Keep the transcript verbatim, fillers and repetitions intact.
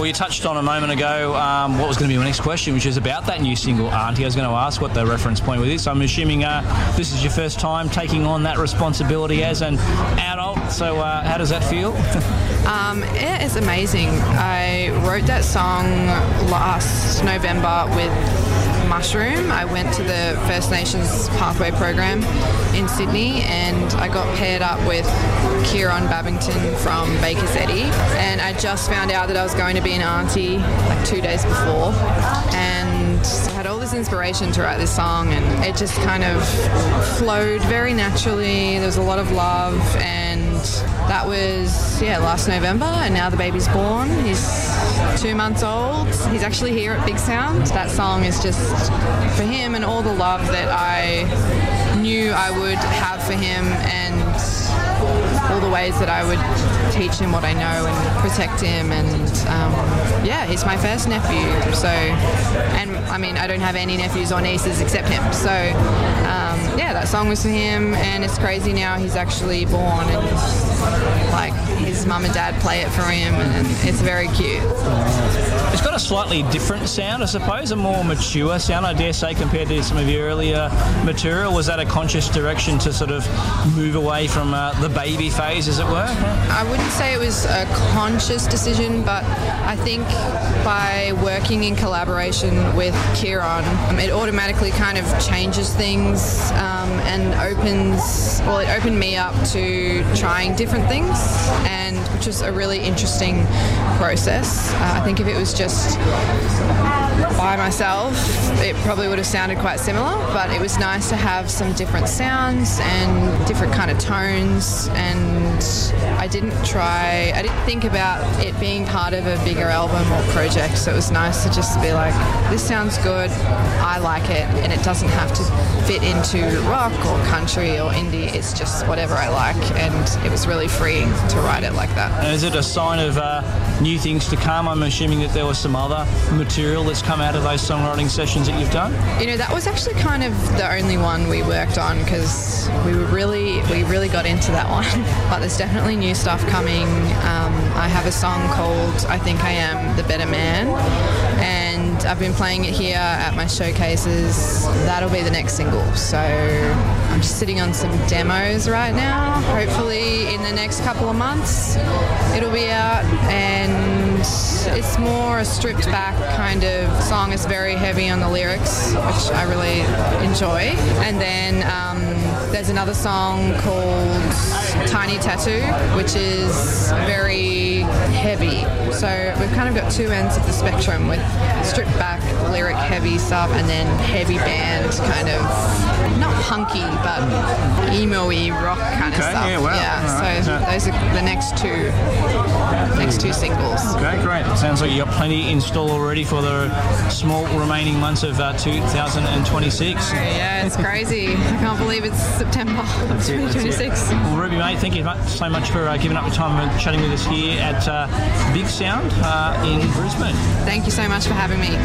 Well, you touched on a moment ago um, what was going to be my next question, which is about that new single, Auntie. I was going to ask what the reference point with this. I'm assuming uh, this is your first time taking on that responsibility as an adult. So uh, how does that feel? Um, it is amazing. I wrote that song last November with Mushroom. I went to the First Nations Pathway program in Sydney and I got paired up with Kieran Babington from Baker's Eddy, and I just found out that I was going to be an auntie like two days before, and I had all this inspiration to write this song, and it just kind of flowed very naturally. There was a lot of love, and that was, yeah, last November, and now the baby's born. He's two months old. He's actually here at Big Sound. That song is just for him and all the love that I knew I would have for him, and all the ways that I would teach him what I know and protect him. And um, yeah, he's my first nephew. So, and I mean, I don't have any nephews or nieces except him. So um, yeah, that song was for him, and it's crazy now he's actually born, and like his mum and dad play it for him, and it's very cute. It's got a slightly different sound, I suppose, a more mature sound, I dare say, compared to some of your earlier material. Was that a conscious direction to sort of move away from uh, the baby phase, as it were? I wouldn't say it was a conscious decision, but I think by working in collaboration with Kieran, um, it automatically kind of changes things um, and opens, well, it opened me up to trying different things, and which was a really interesting process. Uh, I think if it was just by myself, it probably would have sounded quite similar, but it was nice to have some different sounds and different kind of tones, and I didn't try, I didn't think about it being part of a bigger album or project, so it was nice to just be like, this sounds good, I like it, and it doesn't have to fit into rock or country or indie, it's just whatever I like, and it was really freeing to write it like that. And is it a sign of uh, new things to come? I'm assuming that there was some other material that's come out of those songwriting sessions that you've done? You know, that was actually kind of the only one we worked on, because we were really, we really got into that one. But there's definitely new stuff coming. Um, I have a song called I Think I Am the Better Man, and I've been playing it here at my showcases. That'll be the next single. So I'm just sitting on some demos right now. Hopefully in the next couple of months it'll be out, and it's more a stripped back kind of song. It's very heavy on the lyrics, which I really enjoy. And then um, there's another song called Tiny Tattoo, which is very heavy. So we've kind of got two ends of the spectrum, with stripped back, lyric heavy stuff, and then heavy band kind of, not punky, but emo-y rock kind okay, of stuff. Yeah, wow. Yeah, right. so those are the next two, next two singles. Okay, great. It sounds like you got plenty in store already for the small remaining months of uh, two thousand twenty-six. Yeah, it's crazy. I can't believe it's September twenty twenty-six. Well, Ruby, mate, thank you so much for uh, giving up your time and chatting with us here at uh, Big Sound uh, in Brisbane. Thank you so much for having me.